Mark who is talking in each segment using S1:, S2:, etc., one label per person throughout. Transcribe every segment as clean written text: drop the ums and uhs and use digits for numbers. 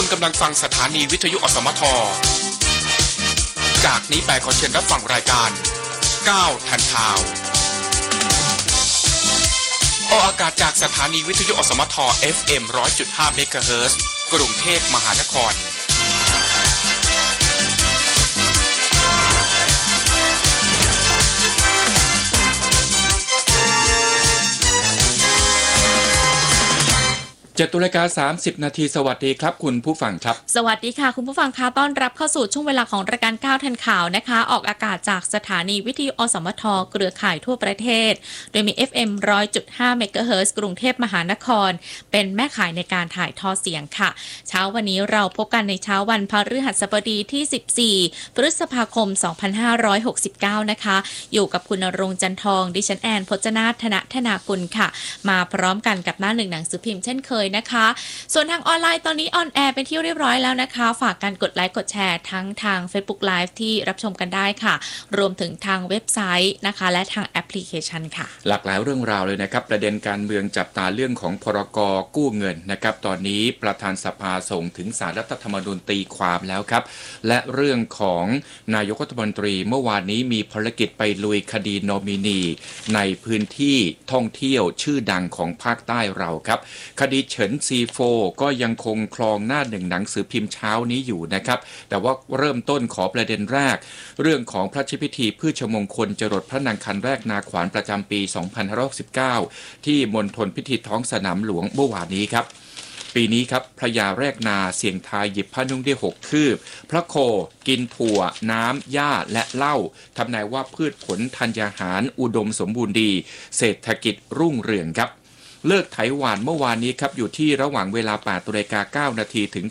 S1: กำลังฟังสถานีวิทยุอสมทจากนี้ไปขอเชิญรับฟังรายการ9ทันข่าวออกอากาศจากสถานีวิทยุอสมท FM 100.5 เมกะเฮิรตซ์กรุงเทพมหานคร7:30 น.สวัสดีครับคุณผู้ฟังครับ
S2: สวัสดีค่ะคุณผู้ฟังคะต้อนรับเข้าสู่ช่วงเวลาของรายการ9ทันข่าวนะคะออกอากาศจากสถานีวิทยุอสมทเครือข่ายทั่วประเทศโดยมี FM 100.5 เมกะเฮิรตซ์กรุงเทพมหานครเป็นแม่ข่ายในการถ่ายทอดเสียงค่ะเช้าวันนี้เราพบกันในเช้าวันพฤหัสบดีที่14พฤษภาคม2569นะคะอยู่กับคุณณรงค์จันทองดิฉันแอนพจนาถธนากุลค่ะมาพร้อมกันกับหน้าหนึ่งหนังสือพิมพ์เช่นเคยนะคะส่วนทางออนไลน์ตอนนี้ออนแอร์เป็นที่เรียบร้อยแล้วนะคะฝากการกดไลค์กดแชร์ทั้งทาง Facebook Live ที่รับชมกันได้ค่ะรวมถึงทางเว็บไซต์นะคะและทางแอปพลิเคชันค่ะ
S1: หลากหลายเรื่องราวเลยนะครับประเด็นการเมืองจับตาเรื่องของพรก.กู้เงินนะครับตอนนี้ประธานสภาส่งถึงศาลรัฐธรรมนูญตีความแล้วครับและเรื่องของนายกรัฐมนตรีเมื่อวานนี้มีภารกิจไปลุยคดีนอมินีในพื้นที่ท่องเที่ยวชื่อดังของภาคใต้เราครับคดีเฉินซีโฟก็ยังคงครองหน้าหนึ่งหนังสือพิมพ์เช้านี้อยู่นะครับแต่ว่าเริ่มต้นขอประเด็นแรกเรื่องของพระราชพิธีพืชมงคลจรดพระนางคันแรกนาขวานประจำปี2519ที่มณฑลพิธีท้องสนามหลวงเมื่อวานนี้ครับปีนี้ครับพระยาแรกนาเสียงทายหยิบพระนุ่งได้6คืบพระโคกินถั่วน้ำหญ้าและเหล้าทำนายว่าพืชผลธัญญาหารอุดมสมบูรณ์ดีเศรษฐกิจรุ่งเรืองครับเลิกไถหวานเมื่อวานนี้ครับอยู่ที่ระหว่างเวลา 8:09 น.ถึง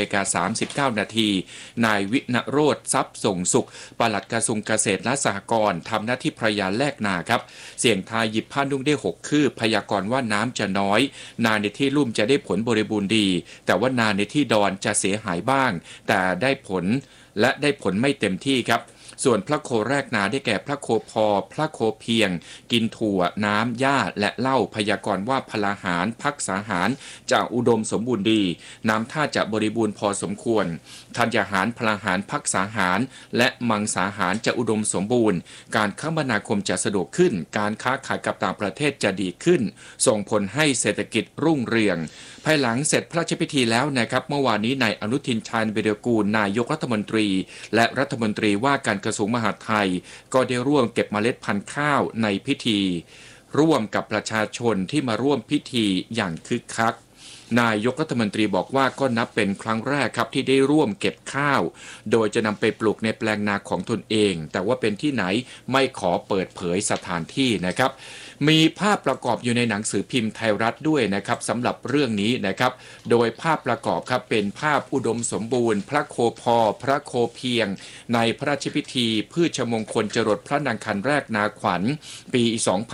S1: 8:39 น.นายวิณโรจน์ทรัพย์ส่งสุขปลัดกระทรวงเกษตรและสหกรณ์ทำหน้าที่พระยาแรกนาครับเสี่ยงทายหยิบผ้านุ่งได้6คืบพยากรณ์ว่าน้ำจะน้อยนาในที่ลุ่มจะได้ผลบริบูรณ์ดีแต่ว่านาในที่ดอนจะเสียหายบ้างแต่ได้ผลและได้ผลไม่เต็มที่ครับส่วนพระโคแรกนาได้แก่พระโคพอพระโคเพียงกินถั่วน้ำหญ้าและเหล้าพยากรณ์ว่าพลาหารภักษาหารจะอุดมสมบูรณ์ดีน้ำท่าจะบริบูรณ์พอสมควรธัญญาหารพลาหารภักษาหารและมังสาหารจะอุดมสมบูรณ์การคมนาคมจะสะดวกขึ้นการค้าขายกับต่างประเทศจะดีขึ้นส่งผลให้เศรษฐกิจรุ่งเรืองภายหลังเสร็จพระราชพิธีแล้วนะครับเมื่อวานนี้นายอนุทินชาญวิรากูลนายกรัฐมนตรีและรัฐมนตรีว่าการกระทรวงมหาดไทยก็ได้ร่วมเก็บเมล็ดพันธุ์ข้าวในพิธีร่วมกับประชาชนที่มาร่วมพิธีอย่างคึกคักนายกรัฐมนตรีบอกว่าก็นับเป็นครั้งแรกครับที่ได้ร่วมเก็บข้าวโดยจะนำไปปลูกในแปลงนาของตนเองแต่ว่าเป็นที่ไหนไม่ขอเปิดเผยสถานที่นะครับมีภาพประกอบอยู่ในหนังสือพิมพ์ไทยรัฐด้วยนะครับสำหรับเรื่องนี้นะครับโดยภาพประกอบครับเป็นภาพอุดมสมบูรณ์พระโคพอพระโคเพียงในพระราชพิธีพืชมงคลจรดพระนางคันแรกนาขวัญปี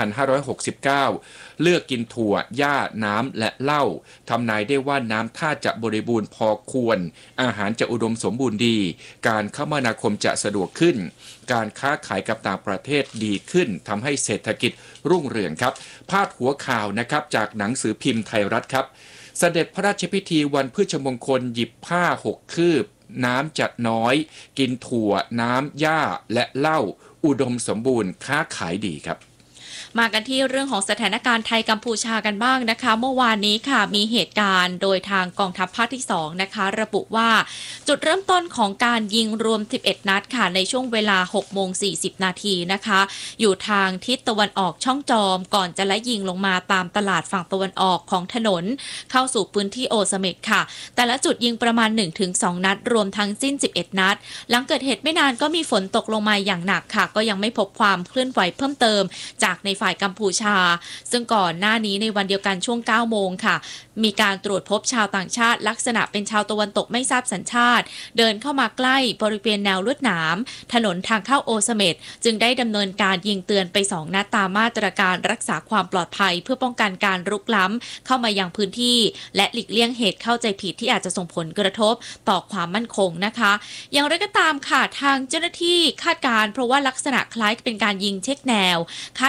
S1: 2569เลือกกินถั่วหญ้าน้ำและเหล้าทำนายได้ว่าน้ำท่าจะบริบูรณ์พอควรอาหารจะอุดมสมบูรณ์ดีการคมนาคมจะสะดวกขึ้นการค้าขายกับต่างประเทศดีขึ้นทำให้เศรษฐกิจรุ่งเรืองครับพาดหัวข่าวนะครับจากหนังสือพิมพ์ไทยรัฐครับเสด็จพระราชพิธีวันพฤชมงคลหยิบผ้า6คืบน้ำจัดน้อยกินถั่วน้ำหญ้าและเหล้าอุดมสมบูรณ์ค้าขายดีครับ
S2: มากันที่เรื่องของสถานการณ์ไทยกัมพูชากันบ้างนะคะเมื่อวานนี้ค่ะมีเหตุการณ์โดยทางกองทัพภาคที่2นะคะระบุว่าจุดเริ่มต้นของการยิงรวม11นัดค่ะในช่วงเวลา 6:40 นาทีนะคะอยู่ทางทิศตะวันออกช่องจอมก่อนจะละยิงลงมาตามตลาดฝั่งตะวันออกของถนนเข้าสู่พื้นที่โอซาเมกค่ะแต่ละจุดยิงประมาณ 1-2 นัดรวมทั้งสิ้น11นัดหลังเกิดเหตุไม่นานก็มีฝนตกลงมาอย่างหนักค่ะก็ยังไม่พบความเคลื่อนไหวเพิ่มเติมจากในฝ่ายกัมพูชาซึ่งก่อนหน้านี้ในวันเดียวกันช่วง 9 โมงค่ะมีการตรวจพบชาวต่างชาติลักษณะเป็นชาวตะวันตกไม่ทราบสัญชาติเดินเข้ามาใกล้บริเวณแนวลวดหนามถนนทางเข้าโอซาเมดจึงได้ดำเนินการยิงเตือนไป2นัดตามมาตรการรักษาความปลอดภัยเพื่อป้องกันการรุกล้ำเข้ามายังพื้นที่และหลีกเลี่ยงเหตุเข้าใจผิดที่อาจจะส่งผลกระทบต่อความมั่นคงนะคะอย่างไรก็ตามค่ะทางเจ้าหน้าที่คาดการณ์เพราะว่าลักษณะคล้ายเป็นการยิงเช็คแนวคาดการณ์ว่า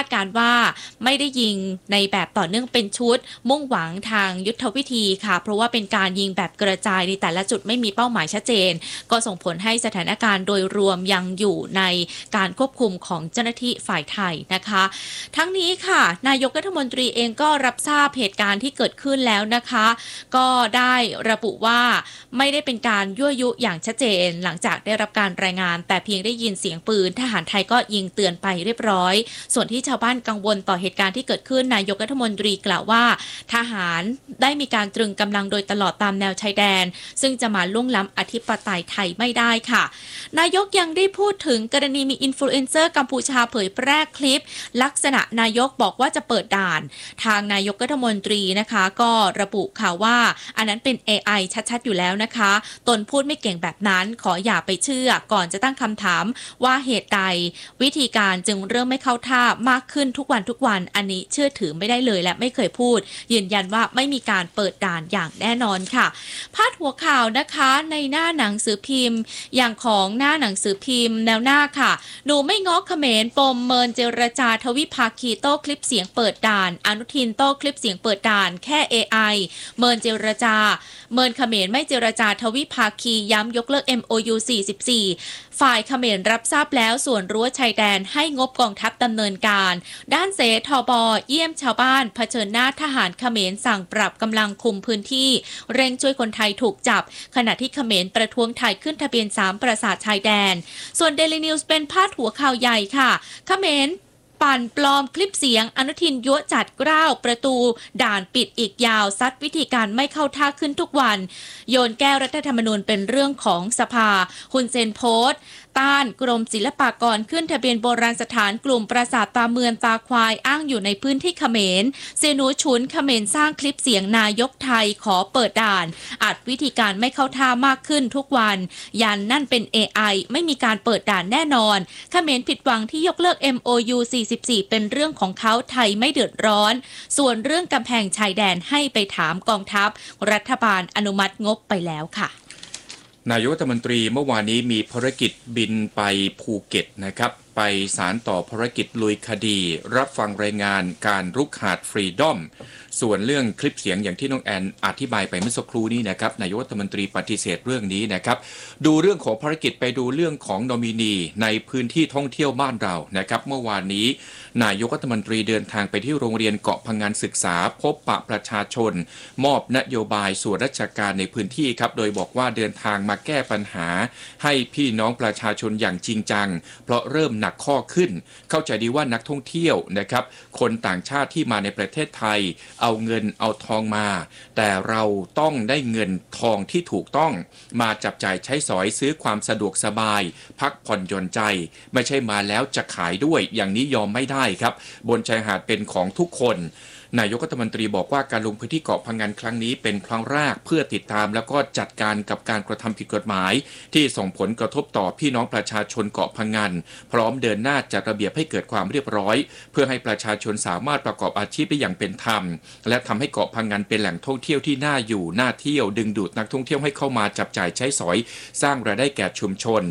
S2: ว่าไม่ได้ยิงในแบบต่อเนื่องเป็นชุดมุ่งหวังทางยุทธวิธีค่ะเพราะว่าเป็นการยิงแบบกระจายในแต่ละจุดไม่มีเป้าหมายชัดเจนก็ส่งผลให้สถานการณ์โดยรวมยังอยู่ในการควบคุมของเจ้าหน้าที่ฝ่ายไทยนะคะทั้งนี้ค่ะนายกรัฐมนตรีเองก็รับทราบเหตุการณ์ที่เกิดขึ้นแล้วนะคะก็ได้ระบุว่าไม่ได้เป็นการยั่วยุอย่างชัดเจนหลังจากได้รับการรายงานแต่เพียงได้ยินเสียงปืนทหารไทยก็ยิงเตือนไปเรียบร้อยส่วนที่ชาวบ้านกังวลต่อเหตุการณ์ที่เกิดขึ้นนายกรัฐมนตรีกล่าวว่าทหารได้มีการตรึงกำลังโดยตลอดตามแนวชายแดนซึ่งจะมาล่วงล้ำอธิปไตยไทยไม่ได้ค่ะนายกยังได้พูดถึงกรณีมีอินฟลูเอนเซอร์กัมพูชาเผยแพร่คลิปลักษณะนายกบอกว่าจะเปิดด่านทางนายกรัฐมนตรีนะคะก็ระบุค่ะว่าอันนั้นเป็น AI ชัดๆอยู่แล้วนะคะตนพูดไม่เก่งแบบนั้นขออย่าไปเชื่อก่อนจะตั้งคำถามว่าเหตุใดวิธีการจึงเริ่มไม่เข้าท่ามากขึ้นทุกวันอันนี้เชื่อถือไม่ได้เลยและไม่เคยพูดยืนยันว่าไม่มีการเปิดด่านอย่างแน่นอนค่ะพาดหัวข่าวนะคะในหน้าหนังสือพิมพ์อย่างของหน้าหนังสือพิมพ์แนวหน้าค่ะหนูไม่ง้อเขมรปมเมินเจรจาทวิภาคีโต้คลิปเสียงเปิดด่านอนุทินโต้คลิปเสียงเปิดด่านแค่ AI เมินเจรจาเมินเขมรไม่เจรจาทวิภาคีย้ำยกเลิก MOU 44ฝ่ายเขมรรับทราบแล้วส่วนรั้วชายแดนให้งบกองทัพดำเนินการด้านเสทบเยี่ยมชาวบ้านเผชิญหน้าทหารเขมรสั่งปรับกำลังคุมพื้นที่เร่งช่วยคนไทยถูกจับขณะที่เขมรประท้วงไทยขึ้นทะเบียน3ปราสาทชายแดนส่วน Daily News เป็นพาดหัวข่าวใหญ่ค่ะเขมรปั่นปลอมคลิปเสียงอนุทินยั่วจัดกล้าวประตูด่านปิดอีกยาวซัดวิธีการไม่เข้าท่าขึ้นทุกวันโยนแก้รัฐธรรมนูญเป็นเรื่องของสภาฮุนเซนโพสต์ต้านกรมศิลปากรขึ้นทะเบียนโบราณสถานกลุ่มปราสาทตาเมืองตาควายอ้างอยู่ในพื้นที่เขมรเซนูชุนเขมรสร้างคลิปเสียงนายกไทยขอเปิดด่านอัดวิธีการไม่เข้าท่ามากขึ้นทุกวันยันนั่นเป็น AI ไม่มีการเปิดด่านแน่นอนเขมรผิดหวังที่ยกเลิก MOU 44เป็นเรื่องของเขาไทยไม่เดือดร้อนส่วนเรื่องกำแพงชายแดนให้ไปถามกองทัพรัฐบาลอนุมัติงบไปแล้วค่ะ
S1: นายกรัฐมนตรีเมื่อวานนี้มีภารกิจบินไปภูเก็ตนะครับไปสารต่อภารกิจลุยคดีรับฟังรายงานการรุกหาดฟรีดอมส่วนเรื่องคลิปเสียงอย่างที่น้องแอนอธิบายไปเมื่อสักครู่นี้นะครับนายกรัฐมนตรีปฏิเสธเรื่องนี้นะครับดูเรื่องของภารกิจไปดูเรื่องของนอมินีในพื้นที่ท่องเที่ยวบ้านเรานะครับเมื่อวานนี้นายกรัฐมนตรีเดินทางไปที่โรงเรียนเกาะพังงานศึกษาพบปะประชาชนมอบนโยบายส่วนราชการในพื้นที่ครับโดยบอกว่าเดินทางมาแก้ปัญหาให้พี่น้องประชาชนอย่างจริงจังเพราะเริ่มหนักข้อขึ้นเข้าใจดีว่านักท่องเที่ยวนะครับคนต่างชาติที่มาในประเทศไทยเอาเงินเอาทองมาแต่เราต้องได้เงินทองที่ถูกต้องมาจับจ่ายใช้สอยซื้อความสะดวกสบายพักผ่อนหย่อนใจไม่ใช่มาแล้วจะขายด้วยอย่างนี้ยอมไม่ได้ครับบนชายหาดเป็นของทุกคนนายกรัฐมนตรีบอกว่าการลงพื้นที่เกาะพังงานครั้งนี้เป็นครั้งแรกเพื่อติดตามแล้วก็จัดการกับการกระทำผิดกฎหมายที่ส่งผลกระทบต่อพี่น้องประชาชนเกาะพังงานพร้อมเดินหน้าจัดระเบียบให้เกิดความเรียบร้อยเพื่อให้ประชาชนสามารถประกอบอาชีพได้อย่างเป็นธรรมและทำให้เกาะพังงานเป็นแหล่งท่องเที่ยวที่น่าอยู่น่าเที่ยวดึงดูดนักท่องเที่ยวให้เข้ามาจับจ่ายใช้สอยสร้างรายได้แก่ชุมชน